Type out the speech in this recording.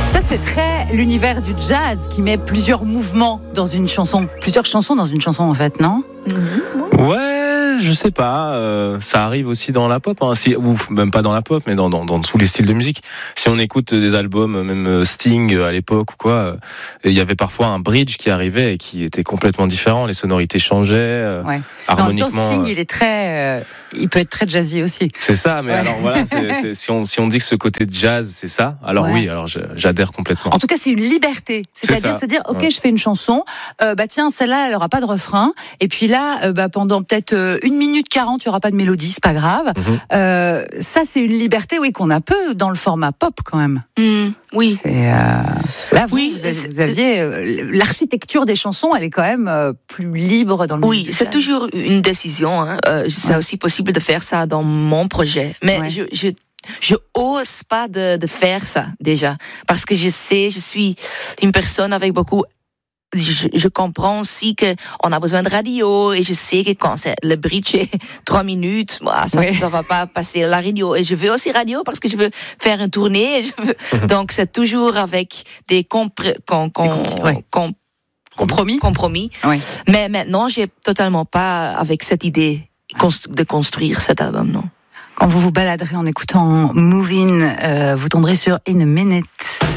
Ça, c'est très l'univers du jazz qui met plusieurs mouvements dans une chanson, plusieurs chansons dans une chanson en fait, non ? Ouais, je sais pas. Ça arrive aussi dans la pop, hein. Ou même pas dans la pop, mais dans tous les styles de musique. Si on écoute des albums, même Sting à l'époque ou quoi, il y avait parfois un bridge qui arrivait et qui était complètement différent. Les sonorités changeaient. Ouais. Harmoniquement. Non, Sting, il peut être très jazzy aussi. C'est ça, mais alors voilà, si on dit que ce côté de jazz, c'est ça, alors oui, alors j'adhère complètement. En tout cas, c'est une liberté. C'est-à-dire se dire, ok, je fais une chanson, tiens, celle-là, elle aura pas de refrain, et puis là, pendant peut-être 1 minute 40, il y aura pas de mélodie, c'est pas grave. Ça, c'est une liberté, oui, qu'on a peu dans le format pop quand même. Oui. Là, vous aviez l'architecture des chansons, elle est quand même plus libre dans le Oui, c'est toujours une décision. Hein. C'est aussi possible de faire ça dans mon projet, mais je ose pas de faire ça déjà, parce que je suis une personne avec beaucoup. Je comprends aussi que on a besoin de radio, et je sais que quand le bridge est 3 minutes, ça va pas passer la radio. Et je veux aussi radio parce que je veux faire une tournée. Donc c'est toujours avec des compromis. Oui. Mais maintenant, j'ai totalement pas avec cette idée de construire cet album, non. Quand vous vous baladerez en écoutant Movin', vous tomberez sur In a Minute.